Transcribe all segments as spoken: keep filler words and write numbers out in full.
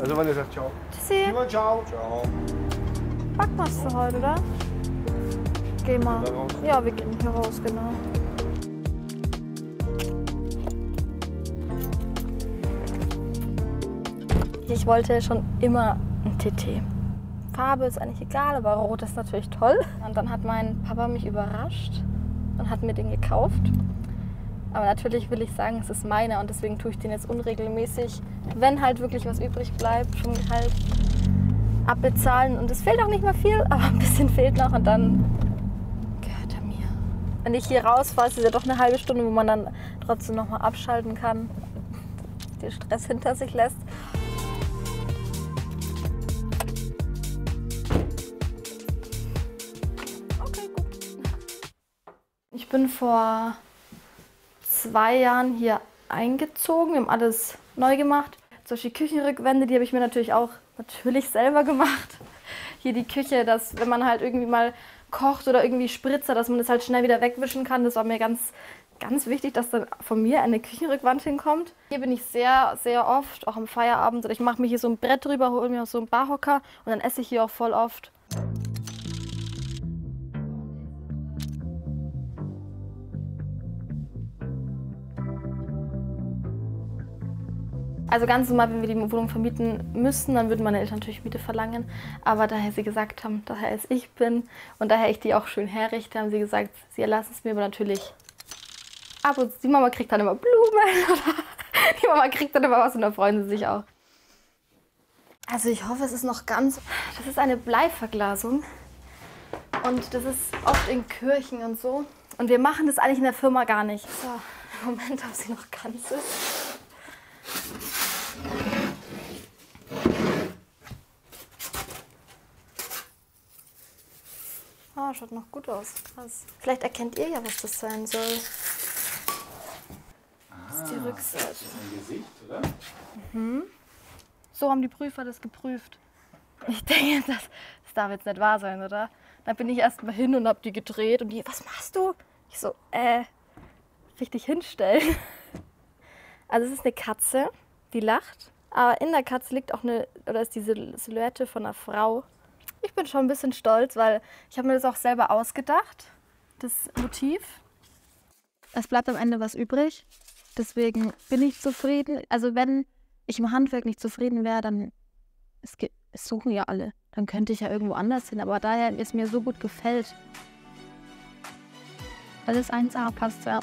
Also wenn ihr sagt ciao. Tschüssi. Simon, ciao. Ciao. Back was für heute, oder? Geh mal. Ja, wir gehen hier raus, genau. Ich wollte schon immer ein T T. Farbe ist eigentlich egal, aber rot ist natürlich toll. Und dann hat mein Papa mich überrascht und hat mir den gekauft. Aber natürlich will ich sagen, es ist meiner und deswegen tue ich den jetzt unregelmäßig, wenn halt wirklich was übrig bleibt, vom Gehalt abbezahlen. Und es fehlt auch nicht mehr viel, aber ein bisschen fehlt noch und dann gehört er mir. Wenn ich hier rausfahre, ist es ja doch eine halbe Stunde, wo man dann trotzdem noch mal abschalten kann, den Stress hinter sich lässt. Okay, gut. Ich bin vor zwei Jahren hier eingezogen. Wir haben alles neu gemacht. Zum Beispiel Küchenrückwände, die habe ich mir natürlich auch natürlich selber gemacht. Hier die Küche, dass wenn man halt irgendwie mal kocht oder irgendwie spritzt, dass man das halt schnell wieder wegwischen kann. Das war mir ganz, ganz wichtig, dass dann von mir eine Küchenrückwand hinkommt. Hier bin ich sehr, sehr oft, auch am Feierabend. Oder ich mache mir hier so ein Brett drüber, hole mir so einen Barhocker und dann esse ich hier auch voll oft. Also ganz normal, wenn wir die Wohnung vermieten müssen, dann würden meine Eltern natürlich Miete verlangen. Aber daher sie gesagt haben, daher es ich bin und daher ich die auch schön herrichte, haben sie gesagt, sie erlassen es mir aber natürlich ab und zu. Die Mama kriegt dann immer Blumen oder die Mama kriegt dann immer was und da freuen sie sich auch. Also ich hoffe, es ist noch ganz... Das ist eine Bleiverglasung und das ist oft in Kirchen und so. Und wir machen das eigentlich in der Firma gar nicht. So, im Moment, ob sie noch ganz ist. Ah, schaut noch gut aus. Krass. Vielleicht erkennt ihr ja, was das sein soll. Das ist die Rückseite. Das ist ein Gesicht, oder? Mhm. So haben die Prüfer das geprüft. Ich denke, das, das darf jetzt nicht wahr sein, oder? Dann bin ich erst mal hin und hab die gedreht und die, was machst du? Ich so, äh, richtig hinstellen. Also es ist eine Katze, die lacht. Aber in der Katze liegt auch eine, oder ist diese Silhouette von einer Frau. Ich bin schon ein bisschen stolz, weil ich habe mir das auch selber ausgedacht, das Motiv. Es bleibt am Ende was übrig, deswegen bin ich zufrieden. Also wenn ich im Handwerk nicht zufrieden wäre, dann, es, gibt, es suchen ja alle, dann könnte ich ja irgendwo anders hin. Aber daher es mir so gut gefällt. Alles eins A passt, ja.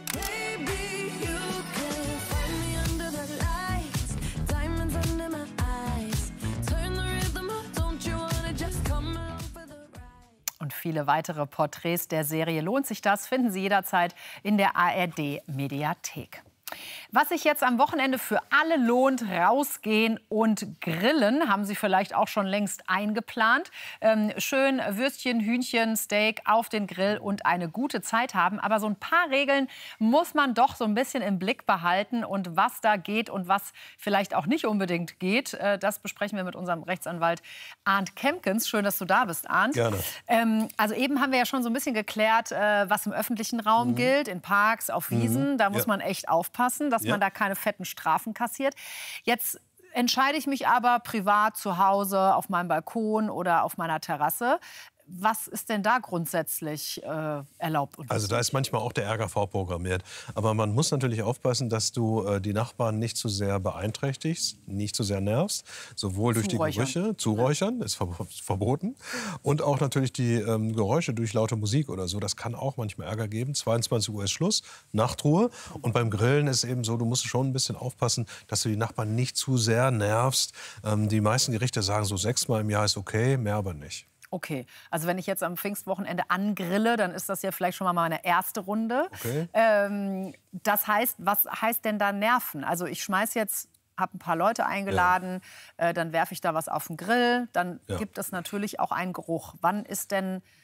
Und viele weitere Porträts der Serie Lohnt sich das finden Sie jederzeit in der A R D-Mediathek. Was sich jetzt am Wochenende für alle lohnt, rausgehen und grillen, haben Sie vielleicht auch schon längst eingeplant. Ähm, schön Würstchen, Hühnchen, Steak auf den Grill und eine gute Zeit haben. Aber so ein paar Regeln muss man doch so ein bisschen im Blick behalten. Und was da geht und was vielleicht auch nicht unbedingt geht, äh, das besprechen wir mit unserem Rechtsanwalt Arndt Kempkens. Schön, dass du da bist, Arndt. Gerne. Ähm, also eben haben wir ja schon so ein bisschen geklärt, äh, was im öffentlichen Raum mhm. gilt, in Parks, auf Wiesen. Mhm. Da muss ja. man echt aufpassen, dass ja. man da keine fetten Strafen kassiert. Jetzt entscheide ich mich aber privat zu Hause auf meinem Balkon oder auf meiner Terrasse. Was ist denn da grundsätzlich äh, erlaubt? Und also da ist manchmal auch der Ärger vorprogrammiert. Aber man muss natürlich aufpassen, dass du äh, die Nachbarn nicht zu sehr beeinträchtigst, nicht zu sehr nervst. Sowohl durch die Gerüche, zuräuchern, ist ver verboten. Und auch natürlich die ähm, Geräusche durch laute Musik oder so. Das kann auch manchmal Ärger geben. zweiundzwanzig Uhr ist Schluss, Nachtruhe. Und beim Grillen ist eben so, du musst schon ein bisschen aufpassen, dass du die Nachbarn nicht zu sehr nervst. Ähm, die meisten Gerichte sagen so sechsmal im Jahr ist okay, mehr aber nicht. Okay, also wenn ich jetzt am Pfingstwochenende angrille, dann ist das ja vielleicht schon mal meine erste Runde. Okay. Ähm, das heißt, was heißt denn da nerven? Also ich schmeiß jetzt, habe ein paar Leute eingeladen, ja. äh, dann werfe ich da was auf den Grill, dann ja. gibt es natürlich auch einen Geruch. Wann ist denn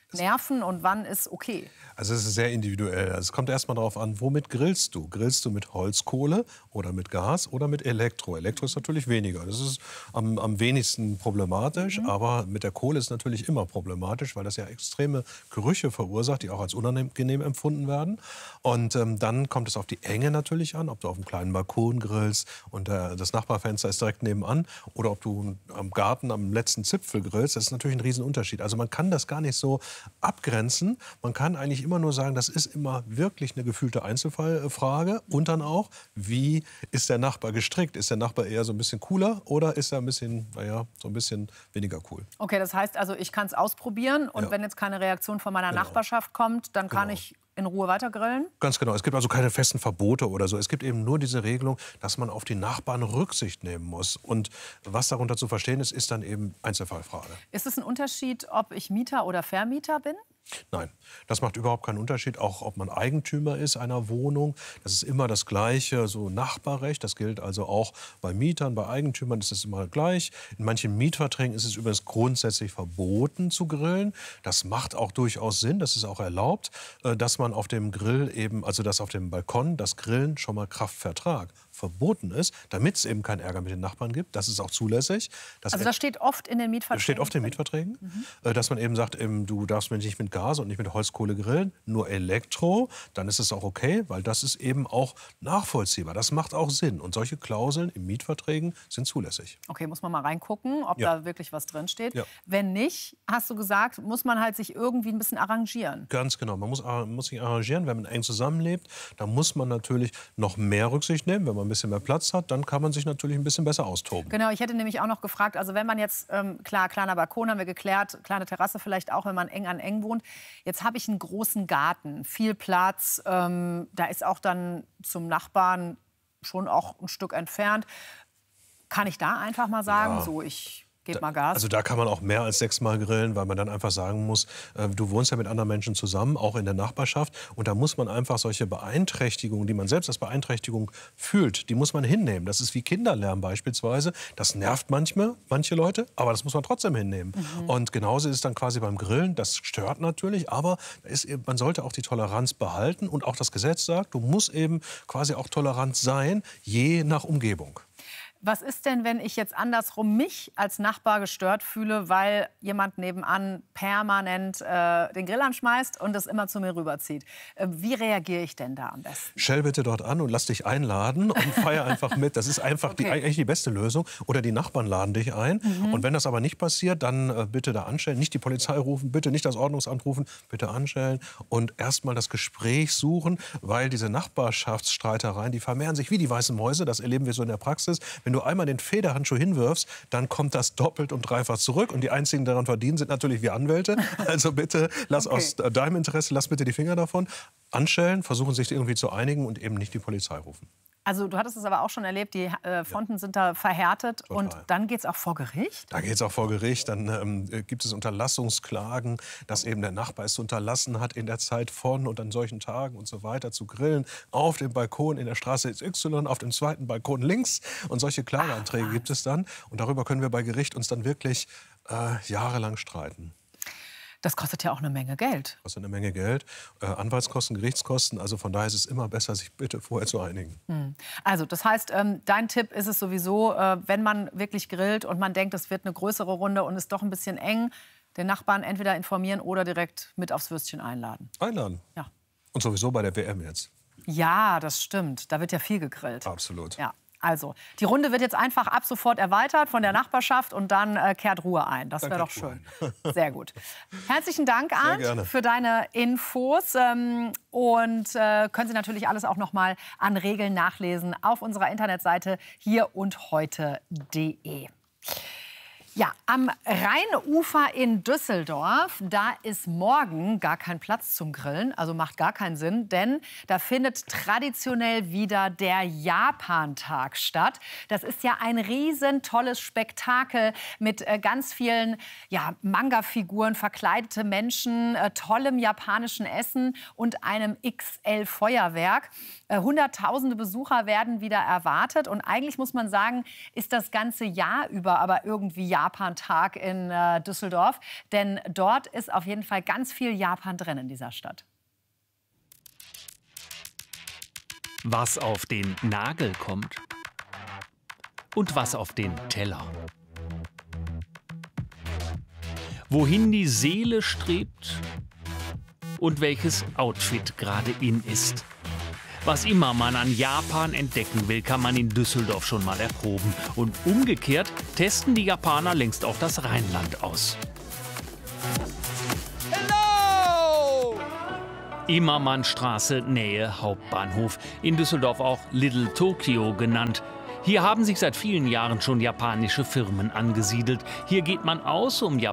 nerven und wann ist okay? Also es ist sehr individuell. Also es kommt erst mal darauf an, womit grillst du? Grillst du mit Holzkohle oder mit Gas oder mit Elektro? Elektro ist natürlich weniger. Das ist am, am wenigsten problematisch. Mhm. Aber mit der Kohle ist natürlich immer problematisch, weil das ja extreme Gerüche verursacht, die auch als unangenehm empfunden werden. Und ähm, dann kommt es auf die Enge natürlich an, ob du auf einem kleinen Balkon grillst und der, das Nachbarfenster ist direkt nebenan oder ob du am Garten am letzten Zipfel grillst. Das ist natürlich ein Riesenunterschied. Also man kann das gar nicht so abgrenzen. Man kann eigentlich immer nur sagen, das ist immer wirklich eine gefühlte Einzelfallfrage. Und dann auch, wie ist der Nachbar gestrickt? Ist der Nachbar eher so ein bisschen cooler oder ist er ein bisschen, naja, so ein bisschen weniger cool? Okay, das heißt also, ich kann es ausprobieren und Ja. wenn jetzt keine Reaktion von meiner Genau. Nachbarschaft kommt, dann kann Genau. ich in Ruhe weiter grillen? Ganz genau. Es gibt also keine festen Verbote oder so. Es gibt eben nur diese Regelung, dass man auf die Nachbarn Rücksicht nehmen muss. Und was darunter zu verstehen ist, ist dann eben Einzelfallfrage. Ist es ein Unterschied, ob ich Mieter oder Vermieter bin? Nein, das macht überhaupt keinen Unterschied, auch ob man Eigentümer ist einer Wohnung. Das ist immer das gleiche, so Nachbarrecht. Das gilt also auch bei Mietern, bei Eigentümern ist es immer gleich. In manchen Mietverträgen ist es übrigens grundsätzlich verboten zu grillen. Das macht auch durchaus Sinn, das ist auch erlaubt, dass man auf dem Grill eben, also dass auf dem Balkon das Grillen schon mal Kraftvertrag verboten ist, damit es eben keinen Ärger mit den Nachbarn gibt. Das ist auch zulässig. Das Also das steht oft in den Mietverträgen? Das steht oft in den Mietverträgen, mhm. dass man eben sagt, eben, du darfst nicht mit Gas und nicht mit Holzkohle grillen, nur Elektro, dann ist es auch okay, weil das ist eben auch nachvollziehbar. Das macht auch Sinn. Und solche Klauseln in Mietverträgen sind zulässig. Okay, muss man mal reingucken, ob Ja. da wirklich was drin steht. Ja. Wenn nicht, hast du gesagt, muss man halt sich irgendwie ein bisschen arrangieren. Ganz genau. Man muss, muss sich arrangieren, wenn man eng zusammenlebt. Da muss man natürlich noch mehr Rücksicht nehmen. Wenn man ein bisschen mehr Platz hat, dann kann man sich natürlich ein bisschen besser austoben. Genau, ich hätte nämlich auch noch gefragt, also wenn man jetzt, ähm, klar, kleiner Balkon haben wir geklärt, kleine Terrasse vielleicht auch, wenn man eng an eng wohnt. Jetzt habe ich einen großen Garten, viel Platz, ähm, da ist auch dann zum Nachbarn schon auch ein Stück entfernt. Kann ich da einfach mal sagen, Ja. so ich gebe mal Gas? Also da kann man auch mehr als sechsmal grillen, weil man dann einfach sagen muss, äh, du wohnst ja mit anderen Menschen zusammen, auch in der Nachbarschaft. Und da muss man einfach solche Beeinträchtigungen, die man selbst als Beeinträchtigung fühlt, die muss man hinnehmen. Das ist wie Kinderlärm beispielsweise. Das nervt manchmal, manche Leute, aber das muss man trotzdem hinnehmen. Mhm. Und genauso ist es dann quasi beim Grillen. Das stört natürlich, aber ist, man sollte auch die Toleranz behalten. Und auch das Gesetz sagt, du musst eben quasi auch tolerant sein, je nach Umgebung. Was ist denn, wenn ich jetzt andersrum mich als Nachbar gestört fühle, weil jemand nebenan permanent äh, den Grill anschmeißt und es immer zu mir rüberzieht? Äh, wie reagiere ich denn da am besten? Stell bitte dort an und lass dich einladen und feier einfach mit. Das ist einfach Okay. die, eigentlich die beste Lösung. Oder die Nachbarn laden dich ein. Mhm. Und wenn das aber nicht passiert, dann äh, bitte da anstellen. Nicht die Polizei rufen, bitte nicht das Ordnungsamt rufen, bitte anstellen. Und erst mal das Gespräch suchen, weil diese Nachbarschaftsstreitereien, die vermehren sich wie die weißen Mäuse. Das erleben wir so in der Praxis. Wenn du einmal den Federhandschuh hinwirfst, dann kommt das doppelt und dreifach zurück. Und die einzigen, die daran verdienen, sind natürlich wir Anwälte. Also bitte, lass Okay. aus deinem Interesse, lass bitte die Finger davon. Anstellen, versuchen sich irgendwie zu einigen und eben nicht die Polizei rufen. Also du hattest es aber auch schon erlebt, die äh, Fronten ja. sind da verhärtet. Total. Und dann geht es auch vor Gericht? Da geht es auch vor Gericht. Dann ähm, gibt es Unterlassungsklagen, dass eben der Nachbar es unterlassen hat, in der Zeit von und an solchen Tagen und so weiter zu grillen. Auf dem Balkon in der Straße X Y, auf dem zweiten Balkon links. Und solche Klageanträge Ach, gibt es dann. Und darüber können wir bei Gericht uns dann wirklich äh, jahrelang streiten. Das kostet ja auch eine Menge Geld. Kostet eine Menge Geld, äh, Anwaltskosten, Gerichtskosten. Also von daher ist es immer besser, sich bitte vorher zu einigen. Hm. Also das heißt, ähm, dein Tipp ist es sowieso, äh, wenn man wirklich grillt und man denkt, es wird eine größere Runde und ist doch ein bisschen eng, den Nachbarn entweder informieren oder direkt mit aufs Würstchen einladen. Einladen. Ja. Und sowieso bei der W M jetzt. Ja, das stimmt. Da wird ja viel gegrillt. Absolut. Ja. Also, die Runde wird jetzt einfach ab sofort erweitert von der Nachbarschaft und dann äh, kehrt Ruhe ein. Das wäre doch schön. Sehr gut. Herzlichen Dank, Arndt, für deine Infos. Ähm, und äh, können Sie natürlich alles auch noch mal an Regeln nachlesen auf unserer Internetseite hier und heute punkt de. Ja, am Rheinufer in Düsseldorf, da ist morgen gar kein Platz zum Grillen, also macht gar keinen Sinn, denn da findet traditionell wieder der Japantag statt. Das ist ja ein riesen tolles Spektakel mit äh, ganz vielen ja, Manga-Figuren, verkleidete Menschen, äh, tollem japanischen Essen und einem X L-Feuerwerk. Äh, Hunderttausende Besucher werden wieder erwartet und eigentlich muss man sagen, ist das ganze Jahr über aber irgendwie Japan Japan-Tag in äh, Düsseldorf. Denn dort ist auf jeden Fall ganz viel Japan drin in dieser Stadt. Was auf den Nagel kommt und was auf den Teller. Wohin die Seele strebt und welches Outfit gerade in ist. Was immer man an Japan entdecken will, kann man in Düsseldorf schon mal erproben. Und umgekehrt testen die Japaner längst auch das Rheinland aus. Immermannstraße, Nähe Hauptbahnhof. In Düsseldorf auch Little Tokyo genannt. Hier haben sich seit vielen Jahren schon japanische Firmen angesiedelt. Hier geht man aus, um